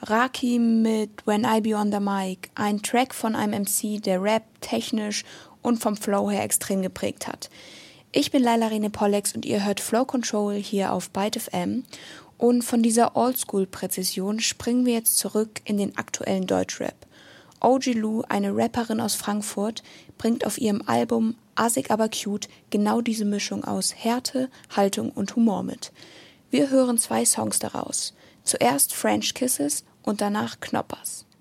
Raki mit When I Be on the Mic, ein Track von einem MC, der Rap technisch und vom Flow her extrem geprägt hat. Ich bin Laila Rene Pollex und ihr hört Flow Control hier auf Byte FM. Und von dieser Oldschool-Präzision springen wir jetzt zurück in den aktuellen Deutschrap. OG Lou, eine Rapperin aus Frankfurt, bringt auf ihrem Album Assig aber cute genau diese Mischung aus Härte, Haltung und Humor mit. Wir hören 2 Songs daraus. Zuerst French Kisses und danach Knoppers.